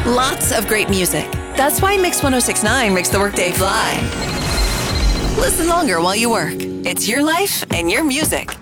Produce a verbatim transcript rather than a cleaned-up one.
Lots of great music. That's why Mix one oh six point nine makes the workday fly. Listen longer while you work. It's your life and your music.